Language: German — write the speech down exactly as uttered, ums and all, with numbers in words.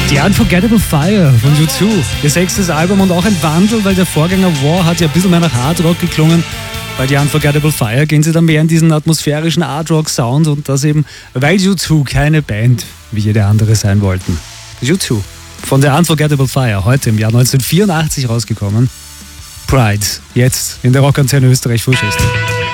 The Unforgettable Fire von U zwei. Ihr sechstes Album und auch ein Wandel, weil der Vorgänger War hat ja ein bisschen mehr nach Hard Rock geklungen. Bei The Unforgettable Fire gehen sie dann mehr in diesen atmosphärischen Hard Rock Sound und das eben, weil U zwei keine Band wie jede andere sein wollten. U zwei von The Unforgettable Fire, heute im Jahr neunzehnhundertvierundachtzig rausgekommen. Pride, jetzt in der Rockantenne Österreich Frühschicht.